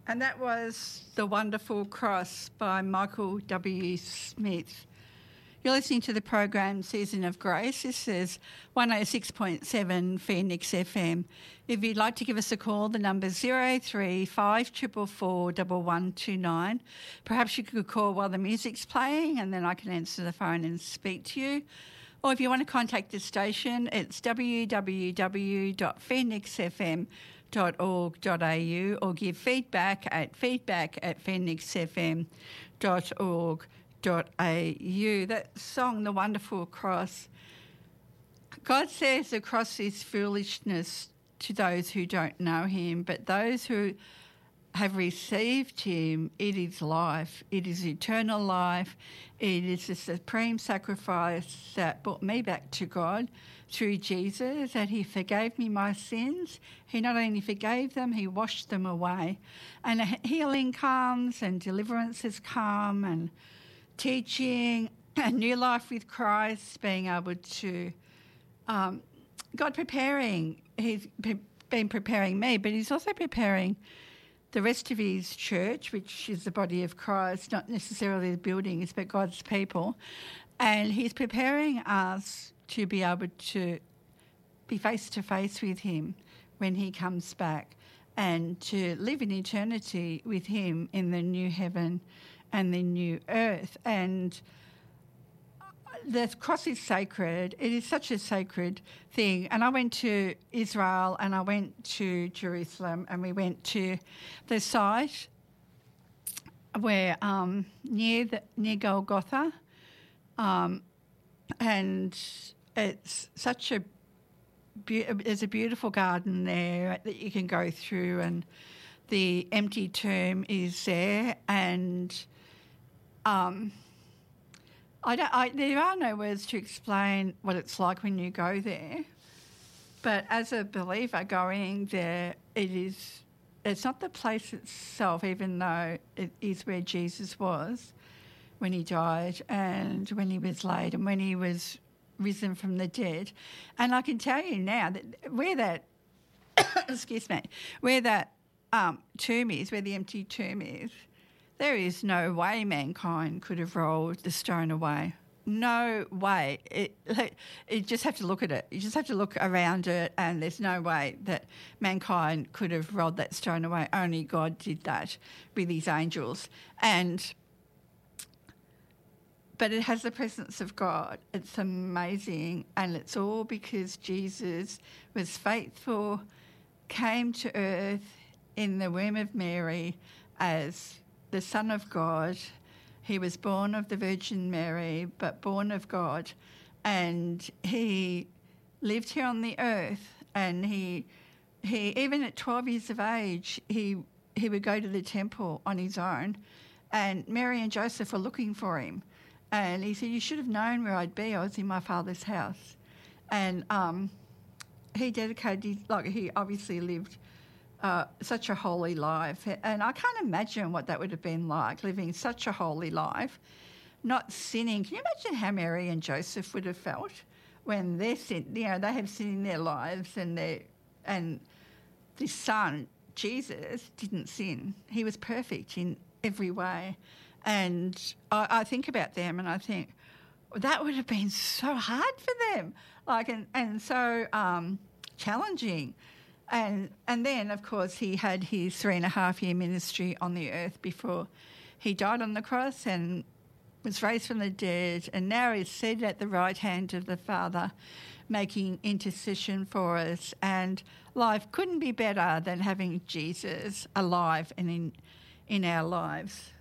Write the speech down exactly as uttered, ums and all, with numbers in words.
And that was The Wonderful Cross by Michael W. Smith. You're listening to the program Season of Grace. This is one oh six point seven Phoenix F M. If you'd like to give us a call, the number's zero three five four four four one one two nine. Perhaps you could call while the music's playing and then I can answer the phone and speak to you. Or if you want to contact the station, it's w w w dot phoenix f m dot org dot a u or give feedback at feedback at phoenix f m dot org dot a u. That song, The Wonderful Cross, God says the cross is foolishness to those who don't know him, but those who have received him, it is life. It is eternal life. It is the supreme sacrifice that brought me back to God through Jesus, that he forgave me my sins. He not only forgave them, he washed them away. And healing comes and deliverances come and teaching, a new life with Christ, being able to, um, God preparing, he's pre- been preparing me, but he's also preparing the rest of his church, which is the body of Christ, not necessarily the buildings, but God's people. And he's preparing us to be able to be face-to-face with him when he comes back and to live in eternity with him in the new heaven and the new earth. And the cross is sacred. It is such a sacred thing. And I went to Israel and I went to Jerusalem and we went to the site where um, near the, near Golgotha, um, and it's such a be- there's a beautiful garden there that you can go through, and the empty tomb is there, and um. I don't, I, there are no words to explain what it's like when you go there, but as a believer going there, it is, it's not the place itself, even though it is where Jesus was when he died and when he was laid and when he was risen from the dead. And I can tell you now that where that, excuse me, where that um, tomb is, where the empty tomb is, there is no way mankind could have rolled the stone away. No way. It, you just have to look at it. You just have to look around it, and there's no way that mankind could have rolled that stone away. Only God did that with his angels. And but it has the presence of God. It's amazing, and it's all because Jesus was faithful, came to earth in the womb of Mary as the Son of God. He was born of the Virgin Mary, but born of God. And he lived here on the earth, and he, he even at twelve years of age, he, he would go to the temple on his own, and Mary and Joseph were looking for him. And he said, you should have known where I'd be. I was in my father's house. And um, he dedicated, his, like he obviously lived Uh, such a holy life, and I can't imagine what that would have been like, living such a holy life, not sinning. Can you imagine how Mary and Joseph would have felt when they're sin? You know, they have sin in their lives, and they and this son Jesus didn't sin. He was perfect in every way, and I, I think about them, and I think that would have been so hard for them, like and and so um, challenging. And and then, of course, he had his three and a half year ministry on the earth before he died on the cross and was raised from the dead, and now is seated at the right hand of the Father, making intercession for us. And life couldn't be better than having Jesus alive and in in our lives.